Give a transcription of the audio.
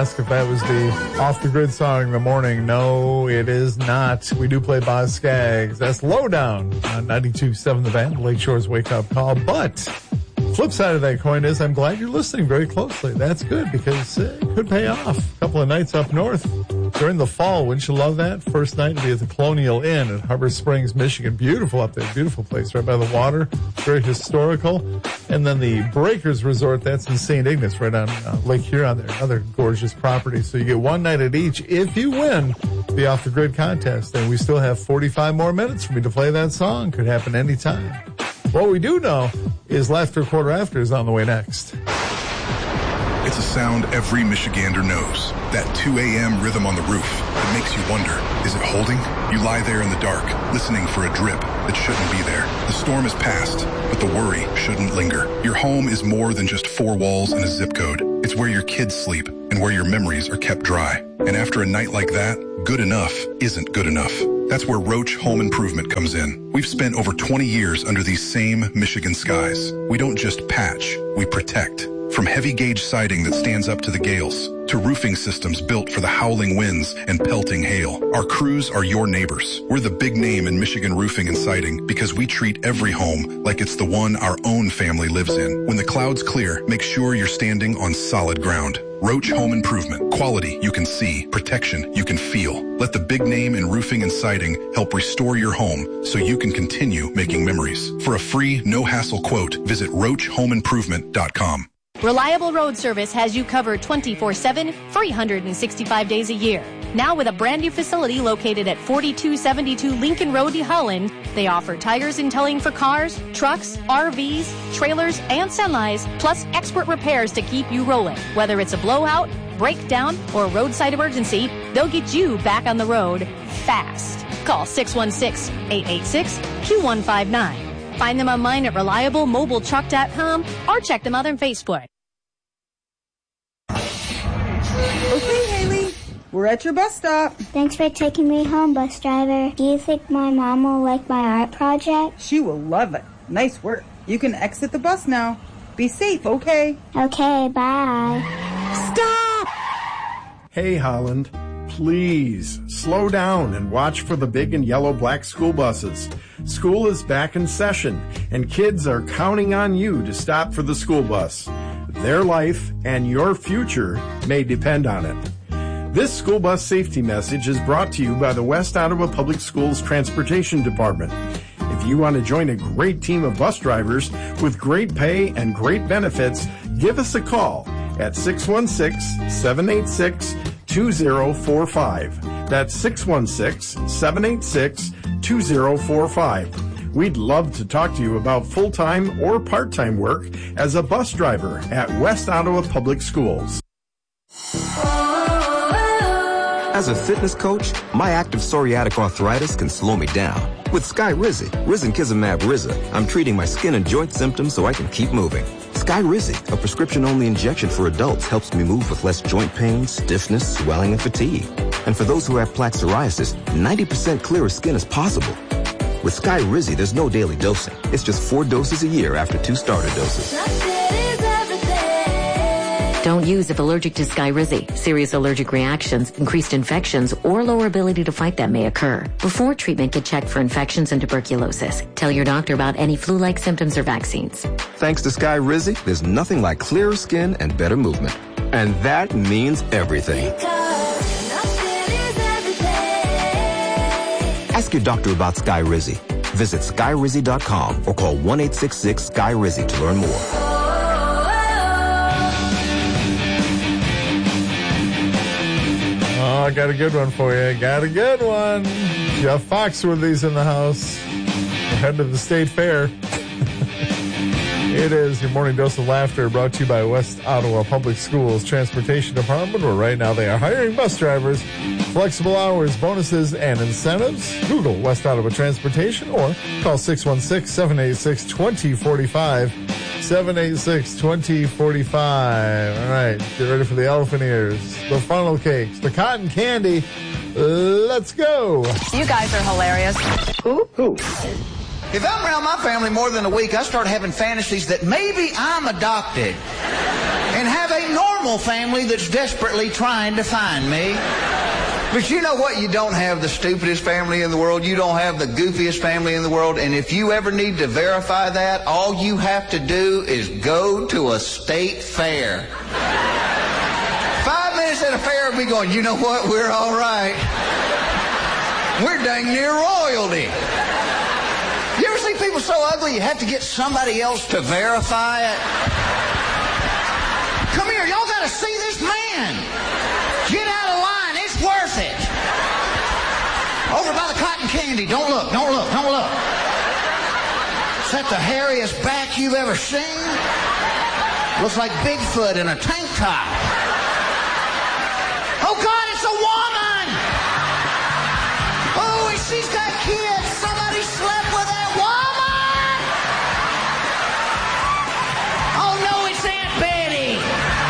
ask if that was the off-the-grid song in the morning. No, it is not. We do play Boz Scaggs. That's Lowdown on 92.7 The Van, Lake Shore's wake-up call. But flip side of that coin is I'm glad you're listening very closely. That's good because it could pay off. A couple of nights up north during the fall. Wouldn't you love that? First night to be at the Colonial Inn at Harbor Springs, Michigan. Beautiful up there. Beautiful place right by the water. Very historical. And then the Breakers Resort, that's in St. Ignace right on Lake Huron there. Another gorgeous property. So you get one night at each if you win the Off the Grid contest. And we still have 45 more minutes for me to play that song. Could happen anytime. What we do know is Laughter Quarter After is on the way next. It's a sound every Michigander knows. That 2 a.m. rhythm on the roof that makes you wonder, is it holding? You lie there in the dark, listening for a drip that shouldn't be there. The storm is past, but the worry shouldn't linger. Your home is more than just four walls and a zip code. It's where your kids sleep and where your memories are kept dry. And after a night like that, good enough isn't good enough. That's where Roach Home Improvement comes in. We've spent over 20 years under these same Michigan skies. We don't just patch, we protect. From heavy gauge siding that stands up to the gales, to roofing systems built for the howling winds and pelting hail. Our crews are your neighbors. We're the big name in Michigan roofing and siding because we treat every home like it's the one our own family lives in. When the clouds clear, make sure you're standing on solid ground. Roach Home Improvement. Quality you can see. Protection you can feel. Let the big name in roofing and siding help restore your home so you can continue making memories. For a free, no-hassle quote, visit RoachHomeImprovement.com. Reliable Road Service has you covered 24/7, 365 days a year. Now with a brand new facility located at 4272 Lincoln Road, Holland, they offer tires and towing for cars, trucks, RVs, trailers, and semis, plus expert repairs to keep you rolling. Whether it's a blowout, breakdown, or roadside emergency, they'll get you back on the road fast. Call 616-886-2159. Find them online at reliablemobiletruck.com or check them out on Facebook. Okay, Haley, we're at your bus stop. Thanks for taking me home, bus driver. Do you think my mom will like my art project? She will love it. Nice work. You can exit the bus now. Be safe, okay? Okay, bye. Stop! Hey, Holland. Please slow down and watch for the big and yellow black school buses. School is back in session, and kids are counting on you to stop for the school bus. Their life and your future may depend on it. This school bus safety message is brought to you by the West Ottawa Public Schools Transportation Department. If you want to join a great team of bus drivers with great pay and great benefits, give us a call at 616-786-2045. That's 616-786-2045. We'd love to talk to you about full-time or part-time work as a bus driver at West Ottawa Public Schools. As a fitness coach, my active psoriatic arthritis can slow me down. With Skyrizi, Risankizumab Riza, I'm treating my skin and joint symptoms so I can keep moving. Skyrizi, a prescription-only injection for adults, helps me move with less joint pain, stiffness, swelling, and fatigue. And for those who have plaque psoriasis, 90% clearer skin is possible. With Skyrizi, there's no daily dosing. It's just 4 doses a year after 2 starter doses. Don't use if allergic to Skyrizi. Serious allergic reactions, increased infections, or lower ability to fight them may occur. Before treatment, get checked for infections and tuberculosis. Tell your doctor about any flu-like symptoms or vaccines. Thanks to Skyrizi, there's nothing like clearer skin and better movement. And that means everything. Ask your doctor about Skyrizi. Visit Skyrizi.com or call 1-866-SKY-RIZI to learn more. Oh, I got a good one for you. Got a good one. Jeff Foxworthy's in the house. We're heading to the State Fair. It is your morning dose of laughter brought to you by West Ottawa Public Schools Transportation Department, where right now they are hiring bus drivers. Flexible hours, bonuses, and incentives. Google West Ottawa Transportation or call 616-786-2045. 786-2045. All right, get ready for the elephant ears, the funnel cakes, the cotton candy. Let's go. You guys are hilarious. Who? If I'm around my family more than a week, I start having fantasies that maybe I'm adopted and have a normal normal family that's desperately trying to find me. But you know what? You don't have the stupidest family in the world. You don't have the goofiest family in the world. And if you ever need to verify that, all you have to do is go to a state fair. 5 minutes at a fair and be going, you know what? We're all right. We're dang near royalty. You ever see people so ugly you have to get somebody else to verify it? Come here, y'all got to see this man. Get out of line, it's worth it. Over by the cotton candy, don't look, don't look, don't look. Is that the hairiest back you've ever seen? Looks like Bigfoot in a tank top. Oh God, it's a woman!